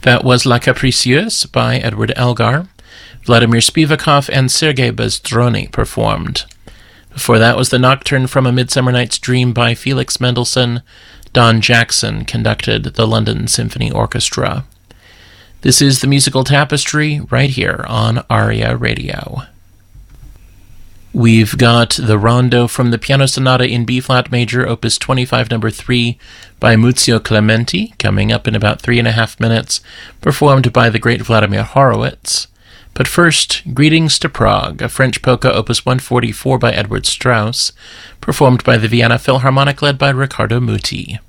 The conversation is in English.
That was La Capricieuse by Edward Elgar. Vladimir Spivakov and Sergei Bezdroni performed. Before that was the Nocturne from A Midsummer Night's Dream by Felix Mendelssohn. Don Jackson conducted the London Symphony Orchestra. This is the Musical Tapestry right here on ARIA Radio. We've got the Rondo from the Piano Sonata in B-flat major, Opus 25, number 3, by Muzio Clementi, coming up in about 3.5 minutes, performed by the great Vladimir Horowitz. But first, Greetings to Prague, a French polka, Opus 144 by Edward Strauss, performed by the Vienna Philharmonic, led by Riccardo Muti.